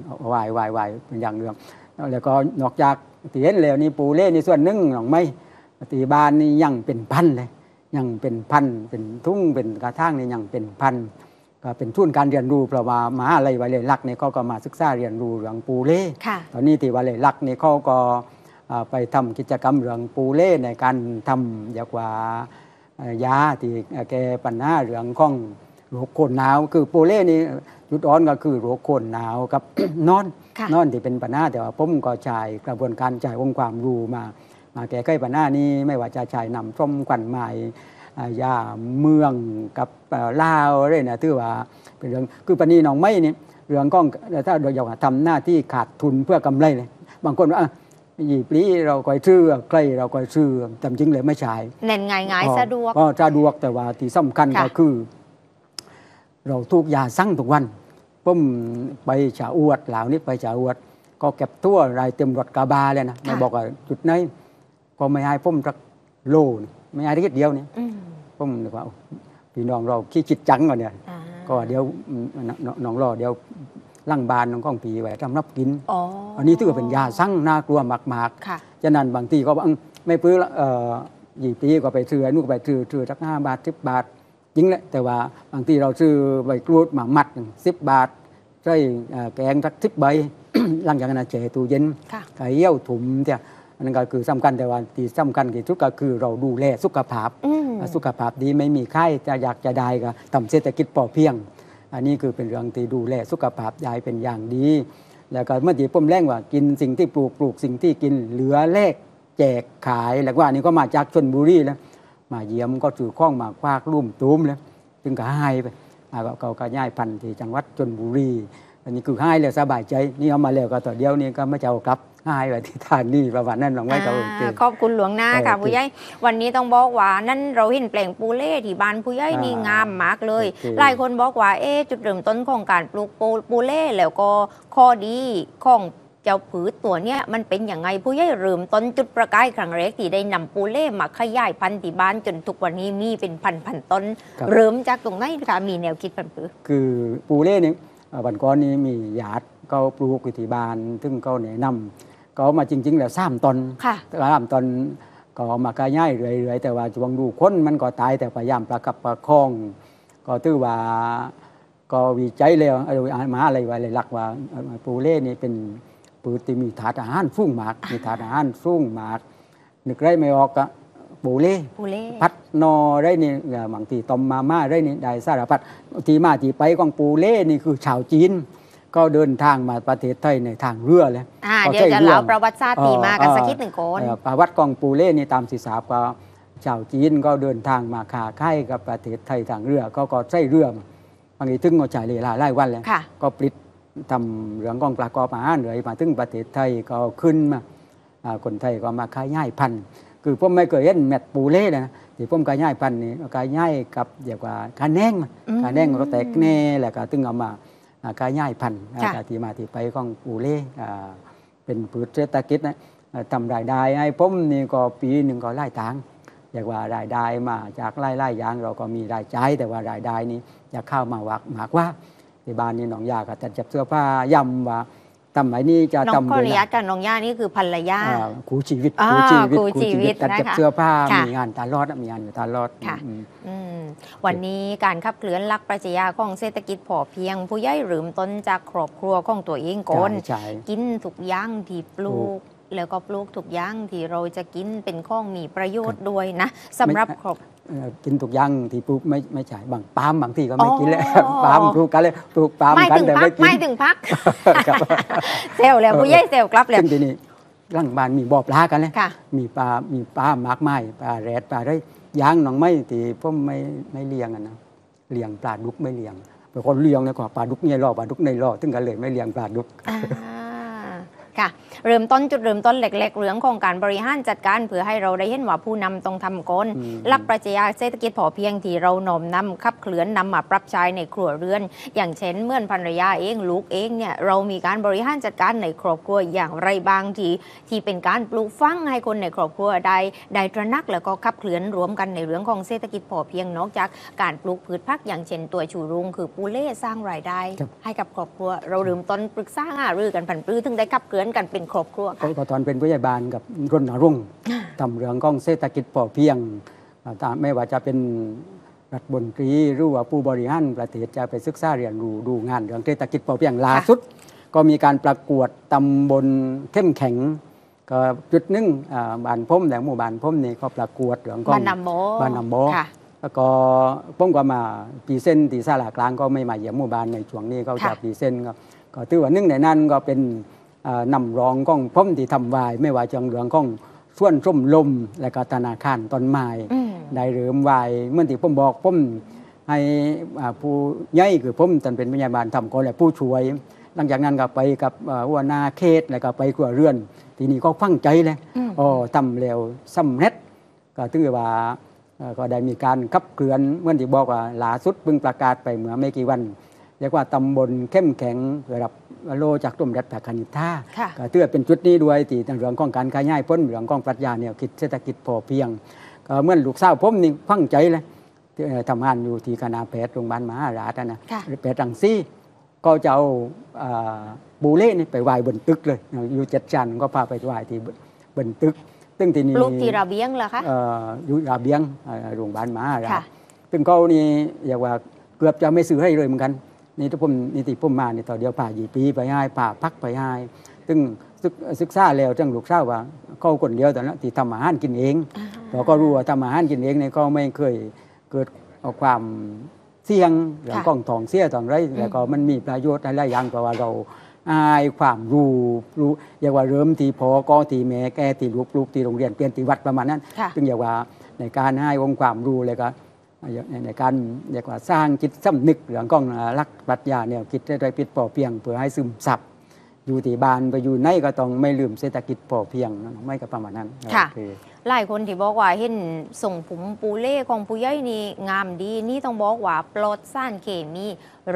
วายเป็นอย่างเรื่องแล้วก็นอกจากตีเห็นแล้วนี่ปูเล่นี่ส่วนหนึ่งหรอกไม่ตีบานนี่ยังเป็นพันเลยยังเป็นพันเป็นทุ่งเป็นกระทั่งนี่ยังเป็นพันก็เป็นทุนการเรียนรู้เพราะว่ามหาลัยวลัยลักษณ์นี่เขาก็มาศึกษาเรียนรู้เรื่องปูเล่ตอนนี้ที่วลัยลักษณ์นี่เขาก็ไปทำกิจกรรมเรื่องปูเล่ในการทำเรียกว่ายาที่แก้ปัญหาเรื่องของโรคโคนหนาวคือปูเล่นี่จุดอ่อนก็คือโรคโคนหนาวกับ นอนที่เป็นปัญหาแต่ว่าผมก็ใช้กระบวนการใช้องค์ความรู้มาแก้ไขปัญหานี้ไม่ว่าจะใช้นำส้มควันไม้ยาเมืองกับลาวอะไรนะถือว่าเป็นเรื่องคือปณีน้องไม่นี่เรื่องก้องถ้าเราอยากทำหน้าที่ขาดทุนเพื่อกำไรเลยบางคนว่ายี่ปีเราก็ซื้อใครเราก็ซื้อแต่จริงเลยไม่ใช่เน้นง่ายๆสะดวกก็สะดวกแต่ว่าที่สำคัญก็คือเราทุกยาสั่งทุกวันผมไปฉาอวดเหล่านี้ไปฉาอวดก็เก็บตัวรายเต็มรถกระบะเลยนะไม่บอกว่าจุดไหนก็ไม่ให้ผมสักโลไม่ให้ทีเดียวเนี่ยผมนึกว่าพี่น้องเราขี้จิตจังก่อนเนี่ยก็เดี๋ยวน้องรอเดี๋ยวลั่งบานน้องก้องปีไว้ทำรับกินอันนี้ถือว่าเป็นยาสั่งน่ากลัวมากๆฉะนั้นบางทีก็ไม่พื้นยี่ปีก็ไปซื้อนู่นก็ไปซื้อสัก5 บาท 10 บาทจริงแหละแต่ว่าบางทีเราซื้อใบกรูดมามัด10 บาทใส่แกงสัก10 ใบ หลังจากนั้นแช่ตู้เย็นไข่เยี่ยวถุ่มเนี่ยนั่นก็คือสำคัญแต่ว่าที่สำคัญที่สุดก็คือเราดูแลสุขภาพดีไม่มีไข้จะอยากจะได้ก็ทำเศรษฐกิจพอเพียงอันนี้คือเป็นเรื่องที่ดูแลสุขภาพยายเป็นอย่างดีแล้วก็เมื่อที่ผมแรงว่ากินสิ่งที่ปลูกสิ่งที่กินเหลือแลกแจกขายแล้วว่านี่ก็มาจากชลบุรีแล้วมาเยี่ยมก็ถือข้องมาคว้าลุ่มตุ้มแล้วถึงก็หายไปก็ย้ายพันธุ์ที่จังหวัดชลบุรีอันนี้คือหายแล้วสบายใจนี่เอามาแล้วก็ต่อเดียวนี่ก็ไม่จะเอากลับหายไปที่ทานนี่ประวัตินั่นหลวงไว้ก็ขอบคุณหลวงหน้าค่ะผู้ใหญ่วันนี้ต้องบอกว่านั่นเราเห็นแปลงปูเล่ที่บ้านผู้ใหญ่นี่งามมากเลยหลายคนบอกว่าจุดเริ่มต้นของการปลูกปูเล่แล้วก็ข้อดีของเจ้าผือตัวเนี้ยมันเป็นอย่างไงผู้ใหญ่เริ่มต้นจุดประกายครั้งแรกที่ได้นำปูเล่มาขยายพันธุ์ที่บ้านจนทุกวันนี้มีเป็นพันต้นเริ่มจากตรงไหนคะมีแนวคิดพันธุ์คือปูเล่นี่วันก่อนนี้มีญาติเขาปลูกอยู่ที่บ้านซึ่งเขาแนะนำก็มาจริงๆแล้ว3 ตน3 ตนก็มาขยายเรื่อยๆแต่ว่าช่วงดูคนมันก็ตายแต่พยายามประคับประคองก็ถือว่าก็วิจัยแล้วมาอะไรไว้เลยหลักว่าปูเล่นี่เป็นปูที่มีถาดอาหารสูงมากมีถาดอาหารสูงมากนึกได้ไม่ออกก็ปูเล่พัดนอได้นี่บางทีต้มมาม่าได้นี่ได้สารพัดที่มาที่ไปของปูเล่นี่คือชาวจีนก็เดินทางมาประเทศไทยในทางเรือเลยเดี๋ยวจะเล่าประวัติศาสตร์ที่มากันสักนิดหนึ่งก่อนประวัติของปูเล่นี่ตามศีรษะก็ชาวจีนก็เดินทางมาค้าขายกับประเทศไทยทางเรือก็ใช้เรือบางทีถึงก็ใช้เวลาหลายวันเลยก็ปลิดทำเรื่องของประกอบอาหารเลยมาถึงประเทศไทยก็ขึ้นมาคนไทยก็มาขายง่ายพันคือผมไม่เคยเห็นแมทปูเล่นะที่ผมขายง่ายพันนี่ขายง่ายกับเรียกว่าคาแนงมันก็แตกแน่แหละก็ถึงเอามาขายง่ายพันที่มาที่ไปของปูเล่เป็นพืชเศรษฐกิจนะทำรายได้ให้ผมนี่ก็ปีหนึ่งก็ไล่ทางเรียกว่ารายได้มาจากไล่อย่างเราก็มีรายจ่ายแต่ว่ารายได้นี้จะเข้ามามากว่าที่บ้านนี่น้องยาก็จะจับเสื้อผ้าย่ำว่าทำไหนนี่จะทำน้องขออนุญาตกับน้องย่านี่คือภรรยาคู่ชีวิตจัดจับเสื้อผ้ามีงานตลอดมีงานอยู่ตลอดวันนี้การขับเคลื่อนหลักปรัชญาของเศรษฐกิจพอเพียงผู้ใหญ่เริ่มต้นจากครอบครัวของตัวเองก่อนกินทุกอย่างที่ปลูกแล้วก็ปลูกทุกอย่างที่เราจะกินเป็นของมีประโยชน์ด้วยนะสำหรับครอบกินทุกอย่างที่ปลูกไม่ใช่บางปาล์มบางที่ก็ไม่กินแล้วปาล์มปลูกกันเลยปลูกปาล์มกันแต่ไม่กินไม่ถึงพักเซลแล้วผู้ใหญ่เซลกลับแล้วทีนี้ร่างบ้านมีบ่อปลากันเลยมีปลามากมายปลาแรดปลาได้ย่างหนองไม้ที่ผมไม่เลี้ยงนะเลี้ยงปลาดุกไม่เลี้ยงเป็นคนเลี้ยงนะก็ปลาดุกเนี่ยรอปลาดุกในรอถึงกันเลยไม่เลี้ยงปลาดุกค่ะเริ่มต้นจุดเริ่มต้นเล็กๆเรื่องของการบริหารจัดการเพื่อให้เราได้เห็นว่าผู้นำต้องทำก่อนหลักปรัชญาเศรษฐกิจพอเพียงที่เราโน้มนำขับเคลื่อนนำมาปรับใช้ในครัวเรือนอย่างเช่นเมื่อภรรยาเองลูกเองเนี่ยเรามีการบริหารจัดการในครอบครัวอย่างไรบางที่เป็นการปลูกฝังให้คนในครอบครัวได้ตระหนักแล้วก็ขับเคลื่อนรวมกันในเรื่องของเศรษฐกิจพอเพียงนอกจากการปลูกพืชผักอย่างเช่นตัวชูรุงคือปูเล่สร้างรายได้ให้กับครอบครัวเราเริ่มต้นปรึกษาหารือกันผันปรือถึงได้ขับเคลื่อนกันเป็นครอบครัวค่ะก็ตอนเป็นผู้ใหญ่บ้านกับรณรงค์ทำเรื่องของเศรษฐกิจพอเพียงไม่ว่าจะเป็นรัฐมนตรีหรือว่าผู้บริหารประเทศจะไปศึกษาเรียนรู้ดูงานเรื่องเศรษฐกิจพอเพียงล่าสุดก็มีการประกวดตำบลเข้มแข็งก็จุดหนึ่งบ้านพ้มแต่หมู่บ้านพ้มนี่ก็ประกวดเรื่องของบ้านนำโบแล้วก็พ้มก็มาปีเส้นตีสลากลางก็ไม่มาเยี่ยมหมู่บ้านในช่วงนี้ก็จะปีเส้นก็ถือว่าหนึ่งในนั้นก็เป็นนำรองของพ้มที่ทำวายไม่ว่าจะเรื่องของส่วนส้มลมและก็ธนาคารต้นไม้ได้เริ่มวายเมื่อที่ผมบอกผมให้ผู้ใหญ่คือผมตอนเป็นพยาบาลทำก่อนและผู้ช่วยหลังจากนั้นก็ไปกับหัวหน้าเขตแล้วก็ไปครัวเรือนทีนี้ก็ฟังใจเลยทำแล้วสำเร็จก็ถือว่าก็ได้มีการขับเคลื่อนเมื่อที่บอกว่าล่าสุดเพิ่งประกาศไปเมื่อไม่กี่วันเรียกว่าตำบลเข้มแข็งระดับโลจากร่มรัฐคณิธาก็ถือเป็นจุดนี้ด้วยที่เรื่องของการขยายพ้นเรื่องของปรัชญาเนี่ยคิดเศรษฐกิจพอเพียงก็เมื่อลูกสาวผมนี่ฟังใจเลยทำงานอยู่ที่คณะแพทย์โรงพยาบาลมหาราชนะแพทย์รังสีก็จะเอาบูเล่นี่ไปไหว้บนตึกเลยอยู่7 ชั้นก็พาไปไหว้ที่บนตึกซึ่งที่นี่ปลูกที่ระเบียงเหรอคะอยู่ระเบียงโรงพยาบาลมหาราชซึ่งเขานี่อยากว่าเกือบจะไม่ซื้อให้เลยเหมือนกันนี่ที่ผมมานี่ต่อเดียวผ่ายีปีไปให้ผ่าพักไปให้ซึ่งศึกษาแล้วจังลูกสาวว่าเขาคนเดียวตอนนั้นที่ทำอาหารกินเองเราก็รู้ว่าทำอาหารกินเองเนี่ยก็ไม่เคยเกิดความเสี่ยงเรื่องของท้องเสียท้องไรแล้วก็มันมีประโยชน์หลายอย่างเพราะว่าเราอายความรู้อย่างว่าเริ่มที่พอก็ที่แม่แก่ที่ลูกที่โรงเรียนเปลี่ยนที่วัดประมาณนั้นซึ่งอย่างว่าในการให้องค์ความรู้เลยก็ในการเรียกว่าสร้างจิตสำนึกเรื่องของหลักปรัชญาเนี่ยคิดได้พิษพอเพียงเพื่อให้ซึมซับอยู่ที่บ้านไปอยู่ไหนก็ต้องไม่ลืมเศรษฐกิจพอเพียงไม่ก็ประมาณนั้นค่ะหลายคนที่บอกว่าเห็นส่งผมปูเล่ของผู้ใหญ่นี่งามดีนี่ต้องบอกว่าปลอดสารเคมี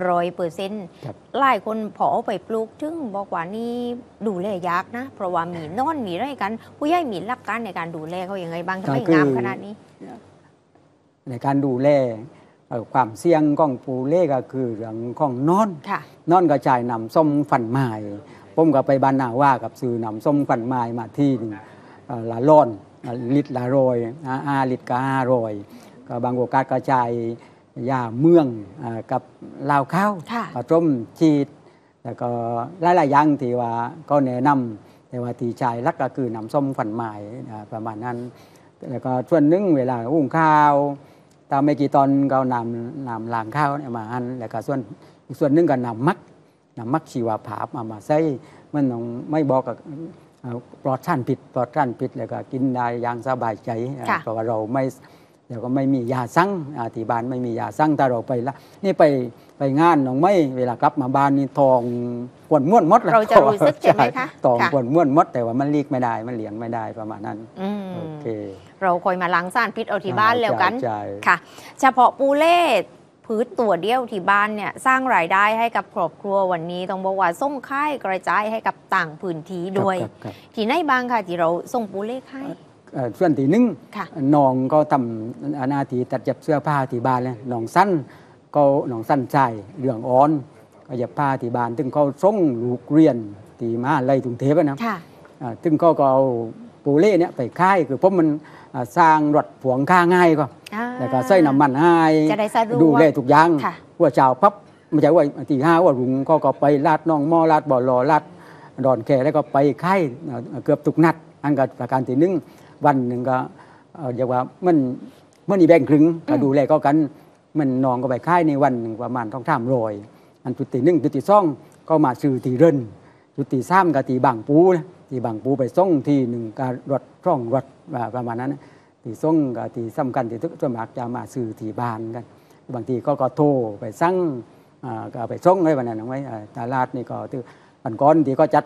100%หลายคนพอเอาไปปลูกถึงบอกว่านี่ดูแลยากนะเพราะว่ามีนอนมีไรกันผู้ใหญ่มีหลักการในการดูแลเขาอย่างไรบ้างทำไมงามขนาดนี้ในการดูแลความเสี่ยงของปูเล่ก็คือเรื่องของนอนกระจายนำส้มฝันไม้ผมก็ไปบ้านนาว่ากับซื้อนำส้มฝันไม้มาที่หนึ่งละร้อนลิตรละ100ลิตรก็500ก็บางโอกาสกระจายยาเมืองกับลาวข้าวก็ต้มชีดแล้วก็หลายๆอย่างที่ว่าก็แนะนำแต่ว่าที่ชายลักก็คือนำส้มฝันไม้ประมาณนั้นแล้วก็ส่วนนึงเวลาหุงข้าวตามไม่กี่ตอนก็นำล้างข้าวมาหั่นแล้วก็ส่วนนึงก็นำมักชีวภาพมาใส่มันไม่บอกกับปลอดสารพิษแล้วก็กินได้อย่างสบายใจเพราะว่าเราไม่เดี๋ยวก็ไม่มียาสั่งที่บ้านไม่มียาสั่งถ้าเราไปละนี่ไปงานน้องไม่เวลากลับมาบ้านนี่ทองปวดม้วนมดเราจะรู้สึกใช่ไหมคะทองปวดม้วนมดแต่ว่ามันลีกไม่ได้มันเหลียงไม่ได้ประมาณนั้นโอเคเราคอยมาล้างสารพิษเอาที่บ้านแล้วกันค่ะเฉพาะปูเล่พืชตัวเดียวที่บ้านเนี่ยสร้างรายได้ให้กับครอบครัววันนี้ต้องบอกว่าส่งค่ายกระจายให้กับต่างพื้นที่ด้วยที่ไหนบ้างค่ะที่เราส่งปูเล่ค่ายส่วนที่หนึ่งน้องก็ทำหน้าที่ตัดเย็บเสื้อผ้าที่บ้านเลยน้องสั้นใจเหลืองอ่อนก็เย็บผ้าที่บ้านถึงเขาส่งลูกเรียนที่มหาลัยกรุงเทพนะถึงเขาก็เอาปูเล่เนี่ยไปค่ายคือเพราะมันสร้างรถผวงค่าง่ายก็แล้วก็ใส่น้ำมันให้ดูแลทุกอย่างว่าเจ้าพับไม่ใช่ว่าตี5ว่ารุงก็ไปลาดน้องมอลาดบ่อรอลาดดอนแก่แล้วก็ไปค่ายเกือบทุกนัดอันก็ประการที่หนึ่งวันหนึ่งก็เรียกว่ามันอีแบ่งครึ่งก็ดูแลก็กันมันนองก็ไปค่ายในวันหนึ่งประมาณ200-300อันจุดที่1จุดที่2ก็มาซื้อที่เรินจุดที่3ก็ที่บางปูไปส่งที่1การรถประมาณนั้นที่ส่งก็ที่สำคัญที่ส่วนมากจะมาซื้อที่บ้านกันบางทีก็โทรไปสั่งก็ไปส่งให้วันนั้นไว้ตลาดนี่ก็วันก่อนที่ก็จัด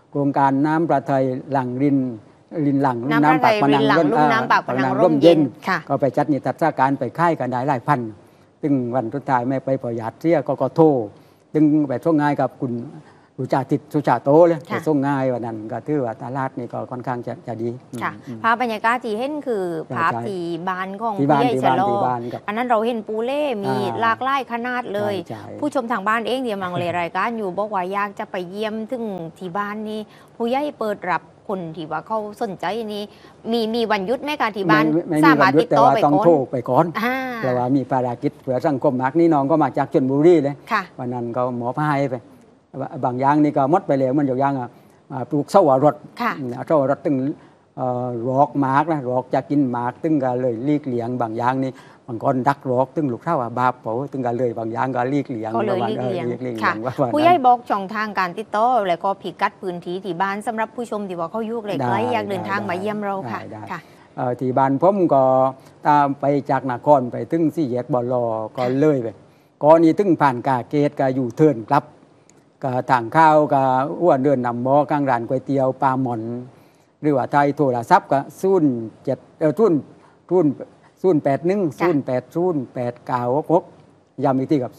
โครงการน้ำประทัยหลังรินหลังลุ่มน้ำประน้ำปากทัยพนังรินหลังลุ่มน้ำปากพนังร่มเย็นค่ะก็ไปจัดนิทรรศการไปค่ายกันได้หลายพันซึ่งวันสุดท้ายไม่ไปพอหยาดเสียก็โทรซึ่งไปส่งง่ายกับคุณสุชาติสุชาโตเลยไปส่งง่ายวันนั้นก็ถือว่าตลาดนี่ก็ค่อนข้างจะดีค่ะภาพบรรยากาศที่เห็นคือภาพที่บ้านของที่ผู้บ้านใหญ่ที่ชะบ้านลอที่บ้านครับอันนั้นเราเห็นปูเล่มีอ่าหลากหลายขนาดเลยใช่ผู้ชมทางบ้านเองที่กำลังเลยรายการอยู่บอกว่าอยากจะไปเยี่ยมถึงที่บ้านนี่ผู้ใหญ่เปิดรับคนที่ว่าเขาสนใจนี่มีวันหยุดไหมคะที่บ้านไม่สามารถติดต่อไปต้องก่อนโทรไปก่อนอ่าเพราะว่ามีภารกิจเผื่อสังคมมากนี่น้องก็มาจากชลบุรีเลยค่ะวันนั้นก็หมอพายไปบางอย่างนี่ก็หมดไปแล้วมันอย่างอย่างปลูกเสาวรสค่ะเสาวรสตึงรอกหมากนะรอกจะกินหมากตึงก็เลยลีกเลี่ยงบางอย่างนี่บางคนดักรอกตึงลูกเท่าบาปเผาตึงก็เลยบางอย่างก็ลีกเลี่ยงก็เลยประมาณลีกเลี่ยงค่ะค่ะผู้ใหญ่บอกช่องทางการติดต่อแล้วก็พิกัดพื้นที่ที่บ้านสำหรับผู้ชมที่ว่าเขาอยู่ใกล้ๆอยากเดินทางมาเยี่ยมเราค่ะได้ค่ะที่บ้านผมก็ตามไปจากนครไปถึงสี่แยกบอลอก็เลยไปก่อนนี้ถึงผ่านกาเกตก็อยู่เทิร์นครับก็ทางข้าวก็อ้วนเดินนำหมอกลางร้านก๋วยเตี๋ยวปลาหมอนหรือว่าไทยโทรศัพท์ก็0810808908966ย้ำอีกทีกับ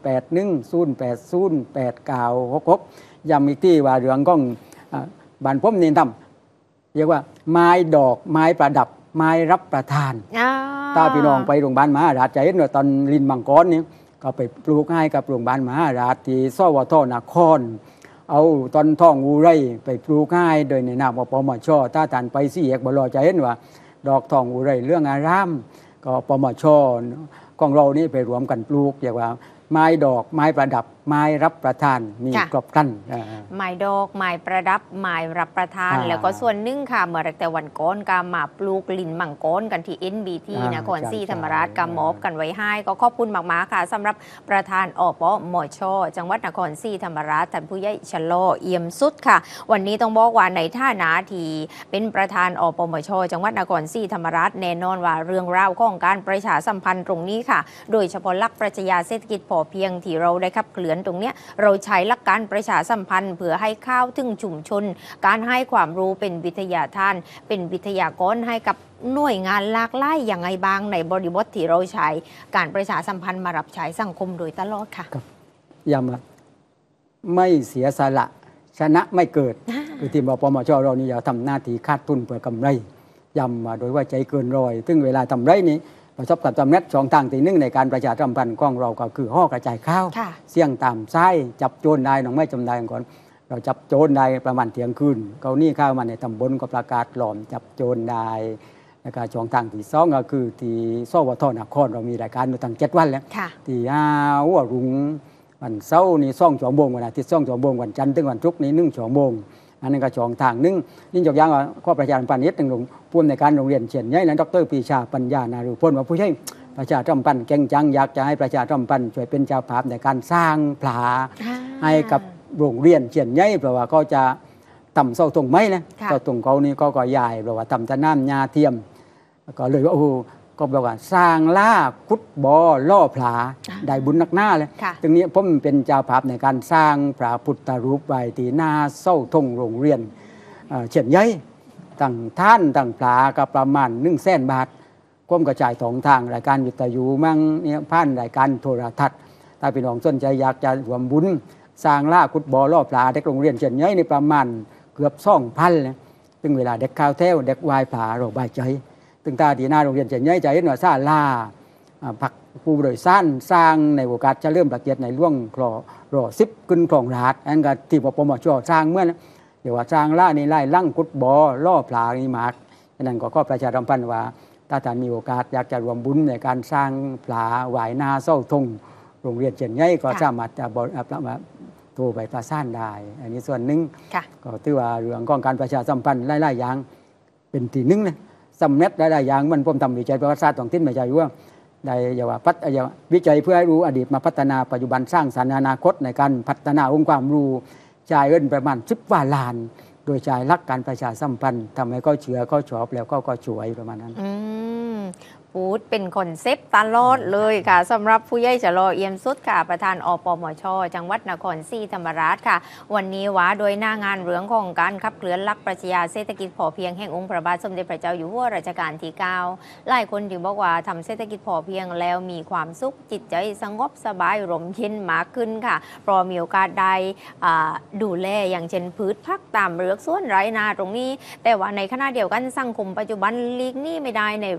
0810808908966ย้ำอีกทีว่าเรื่องของบ้านผมนี่ทำเรียกว่าไม้ดอกไม้ประดับไม้รับประทานตาพี่น้องไปโรงพยาบาลมหาราชจะเห็นว่าตอนลินมังกรนี่ก็ไปปลูกให้กับโรงพยาบาลมหาราชที่สวทนครเอาตอนท่องอูไรไปปลูกให้โดยในนามปมชถ้าท่านไปสี่แยกบลอจะเห็นว่าดอกท่องอูไรเรื่องอารามก็ปมชของเรานี่ไปรวมกันปลูกเรียกว่าไม้ดอกไม้ประดับไม้รับประทานมีครบครันไม้ดอกไม้ประดับไม้รับประทาน แล้วก็ส่วนหนึ่งค่ะเมื่อแต่วันก่อนก็มาปลูกลินมังกรกันที่ NBT นครศรีธรรมราชก็มอบกันไว้ให้ก็ขอบคุณมากๆค่ะสำหรับประธานอปมชจังหวัดนครศรีธรรมราชท่านผู้ใหญ่ชะลอเอี่ยมสุดค่ะวันนี้ต้องบอกว่าในฐานะที่เป็นประธานอปมชจังหวัดนครศรีธรรมราชแน่นอนว่าเรื่องราวของการประชาสัมพันธ์ตรงนี้ค่ะโดยเฉพาะหลักปรัชญาเศรษฐกิจพอเพียงที่เราได้ขับเคลื่อนตรงนี้เราใช้หลักการประชาสัมพันธ์เพื่อให้เข้าถึงชุมชนการให้ความรู้เป็นวิทยาทานเป็นวิทยากรให้กับหน่วยงานหลากหลายอย่างไรบ้างในบริบทที่เราใช้การประชาสัมพันธ์มารับใช้สังคมโดยตลอดค่ะย้ำไม่เสียสละชนะไม่เกิดคือทีมปมชเรานี่อย่าทำหน้าที่คาดทุนเพื่อกำไรย้ำมาโดยว่าใจเกินร้อยซึ่งเวลาทำไรนี้ประสบกับสำเร็จสองทางที่หนึ่งในการประชาสัมพันธ์ของเราก็คือห่อกระจายข้าวเสี่ยงตามไส้จับโจรได้น้องไม่จำได้ก่อนเราจับโจรได้ประมาณเที่ยงคืนเขานี่ข้าวมาในตำบลก็ประกาศหลอมจับโจรได้แล้วก็ช่องทางที่สองก็คือที่สวทนครเรามีรายการอยู่ตั้ง7 วันแล้วที่หัวรุงวันเสาร์นี่2 ชั่วโมงวันอาทิตย์2 ชั่วโมงวันจันทร์ถึงวันศุกร์นี่1 ชั่วโมงอันนั้นก็ช่องทางนึงนี่ยกอย่างว่าข้อประชาสัมพันธ์นิดหนึ่งผู้อำนวยการโรงเรียนเชียนใหญ่และดร.ปรีชาปัญญานารุพลว่าผู้ใช้ประชาสัมพันธ์เก่งจังอยากจะให้ประชาสัมพันธ์ช่วยเป็นเจ้าภาพในการสร้างผาให้กับโรงเรียนเชียนใหญ่เพราะว่าเขาจะต่ำเสาตรงไม้นะเสาตรงเขานี่ก็ใหญ่เพราะว่าต่ำจะน้ำยาเทียมก็เลยว่าโอ้ก็บอกว่าสร้างล่าคุดบอล่อผาได้บุญนักหน้าเลยตรงนี้ผมเป็นเจ้าภาพในการสร้างพระพุทธรูปไว้ที่หน้าเสาธงโรงเรียนเชียนใหญ่ตั้งท่านตั้งผาก็ประมาณ100,000 บาทก้มกระจายสองทางรายการวิทยุมั่งเนี่ยผ่านรายการโทรทัศน์ถ้าพี่น้องสนใจอยากจะรวมบุญสร้างล่าคุดบอล่อผาเด็กโรงเรียนเชียนใหญ่นี่ประมาณเกือบ2,000เลยซึ่งเวลาเด็กข้าวแถวเด็กวายผาเราบายใจตึงตาดีหน้าโรงเรียนเชียนใหญ่จะเห็นว่าซาลาผักปูโดยสั้นสร้างในโอกาสจะเริ่มประเกียรติในร่วงคลอรอ10ขึ้นคลองราดอันก็ที่ปมชสร้างเมื่อเดี๋ยวว่าสร้างล่านี่ไล่ลั่งกุดบอล่อผานี่มากฉะนั้นก็ประชาสัมพันธ์ว่าถ้าท่านมีโอกาสอยากจะรวมบุญในการสร้างผาหวายนาเศร้าทงโรงเรียนเชียนใหญ่ก็สามารถจะโทรไปประสานได้อันนี้ส่วนหนึ่งก็ถือว่าเรื่องของการประชาสัมพันธ์หลายๆอย่างเป็นที่หนึ่งเลยสำเร็จหลายๆอย่างมันผมทำวิจัยประวัติศาสตร์ท้องถิ่นไม่ใช่ว่าได้อย่าว่าวิจัยเพื่อให้รู้อดีตมาพัฒนาปัจจุบันสร้างสรรค์อนาคตในการพัฒนาองค์ความรู้จ่ายเงินประมาณ10 กว่าล้านโดยจ่ายหลักการประชาสัมพันธ์ทำให้เขาเชื่อเขาชอบแล้วก็ช่วยประมาณนั้นพูดเป็นคอนเซปต์ตลอดเลยค่ะสำหรับผู้ใหญ่ชะลอเอี่ยมสุดค่ะประธานอปมช จังหวัดนครศรีธรรมราชค่ะ วันนี้ว่าโดยหน้างานเรื่องของการขับเคลื่อนหลักปรัชญาเศรษฐกิจพอเพียงแห่งองค์พระบาทสมเด็จพระเจ้าอยู่หัวรัชกาลที่ 9หลายคนถึงบอกว่าทำเศรษฐกิจพอเพียงแล้วมีความสุขจิตใจสงบสบายร่มเย็นมากขึ้นค่ะเพราะมีโอกาสได้ดูแลอย่างเช่นพืชผักตามเรือกสวนไร่นาตรงนี้ แต่ว่าในขณะเดียวกันสังคมปัจจุบันหลีกหนี้ไม่ได้ใน